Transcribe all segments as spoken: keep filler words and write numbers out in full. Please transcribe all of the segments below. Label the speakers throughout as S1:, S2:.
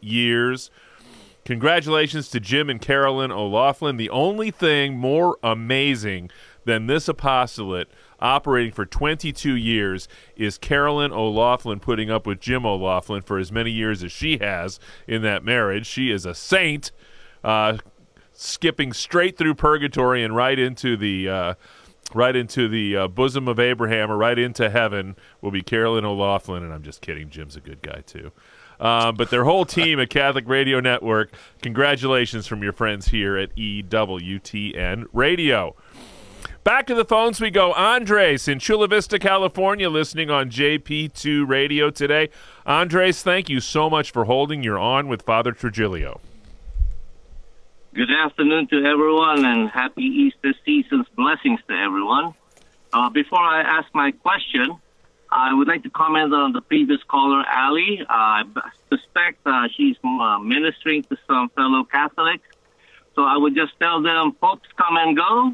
S1: years. Congratulations to Jim and Carolyn O'Loughlin. The only thing more amazing than this apostolate operating for twenty-two years is Carolyn O'Loughlin putting up with Jim O'Loughlin for as many years as she has in that marriage. She is a saint, uh, skipping straight through purgatory and right into the uh, right into the uh, bosom of Abraham, or right into heaven will be Carolyn O'Loughlin. And I'm just kidding. Jim's a good guy too. Um, but their whole team at Catholic Radio Network, congratulations from your friends here at E W T N Radio. Back to the phones we go. Andres in Chula Vista, California, listening on J P two Radio today. Andres, thank you so much for holding your On with Father Trujillo.
S2: Good afternoon to everyone, and happy Easter season's blessings to everyone. Uh, before I ask my question, I would like to comment on the previous caller, Ali. Uh, I suspect uh, she's uh, ministering to some fellow Catholics. So I would just tell them, popes come and go,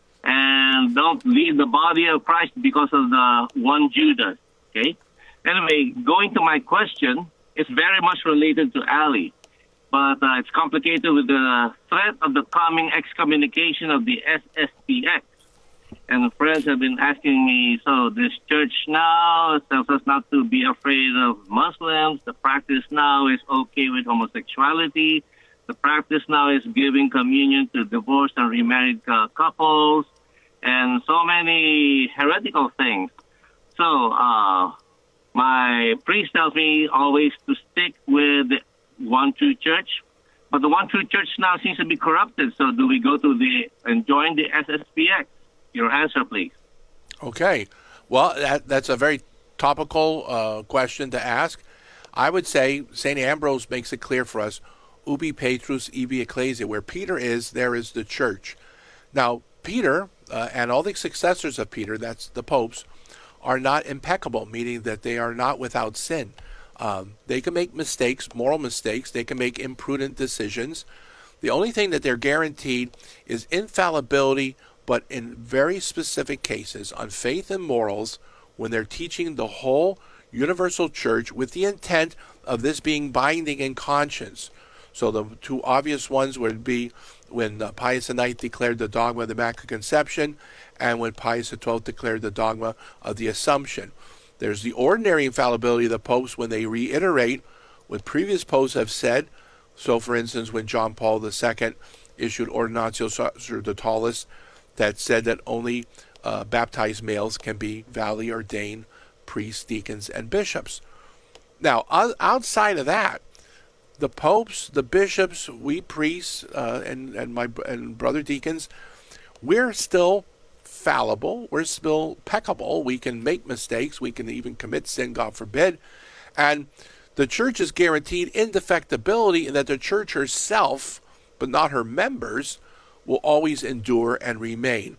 S2: and don't leave the body of Christ because of the one Judas. Okay? Anyway, going to my question, it's very much related to Ali. But uh, it's complicated with the threat of the coming excommunication of the S S P X. And friends have been asking me, so this church now tells us not to be afraid of Muslims. The practice now is okay with homosexuality. The practice now is giving communion to divorced and remarried uh, couples, and so many heretical things. So uh, my priest tells me always to stick with the one true church. But the one true church now seems to be corrupted. So do we go to the and join the S S P X? Your answer, please.
S3: Okay. Well, that, that's a very topical uh, question to ask. I would say Saint Ambrose makes it clear for us, ubi Petrus, ibi ecclesia. Where Peter is, there is the church. Now, Peter uh, and all the successors of Peter, that's the popes, are not impeccable, meaning that they are not without sin. Um, they can make mistakes, moral mistakes. They can make imprudent decisions. The only thing that they're guaranteed is infallibility, but in very specific cases on faith and morals, when they're teaching the whole universal church with the intent of this being binding in conscience. So the two obvious ones would be when uh, Pius the Ninth declared the dogma of the Immaculate Conception, and when Pius the Twelfth declared the dogma of the Assumption. There's the ordinary infallibility of the popes when they reiterate what previous popes have said. So, for instance, when John Paul the Second issued Ordinatio Sacerdotales, that said that only uh, baptized males can be validly ordained priests, deacons, and bishops. Now, outside of that, the popes, the bishops, we priests, uh, and and my and brother deacons, we're still fallible. We're still peccable. We can make mistakes. We can even commit sin, God forbid. And the church is guaranteed indefectibility in that the church herself, but not her members, will always endure and remain.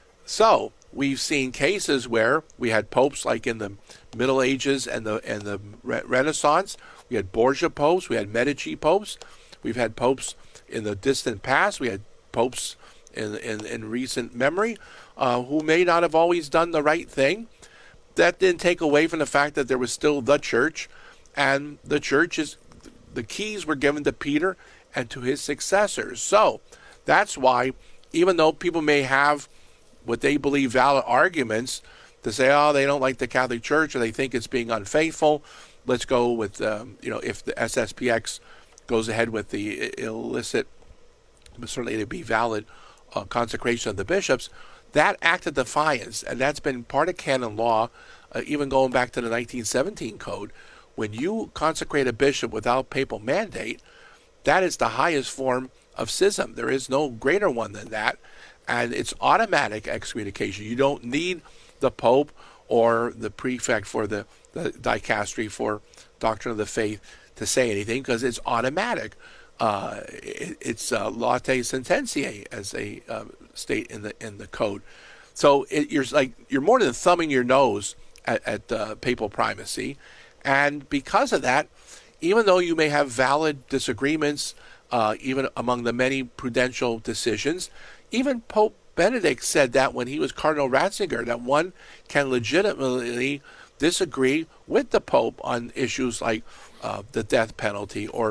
S3: So we've seen cases where we had popes like in the Middle Ages and the and the Renaissance. We had Borgia popes. We had Medici popes. We've had popes in the distant past. We had popes in in, in recent memory uh, who may not have always done the right thing. That didn't take away from the fact that there was still the church, and the church is the keys were given to Peter and to his successors. So that's why, even though people may have what they believe valid arguments to say, oh, they don't like the Catholic Church or they think it's being unfaithful, let's go with, um, you know, if the S S P X goes ahead with the illicit, but certainly to be valid, uh, consecration of the bishops, that act of defiance, and that's been part of canon law, uh, even going back to the nineteen seventeen code, when you consecrate a bishop without papal mandate, that is the highest form of schism. There is no greater one than that, and it's automatic excommunication. You don't need the Pope or the prefect for the, the dicastery for doctrine of the faith to say anything, because it's automatic. Uh, it, it's uh, late sententiae, as they uh, state in the in the code. So it, you're like you're more than thumbing your nose at, at uh, papal primacy, and because of that, even though you may have valid disagreements, uh, even among the many prudential decisions, even Pope Benedict said that when he was Cardinal Ratzinger, that one can legitimately disagree with the Pope on issues like uh, the death penalty or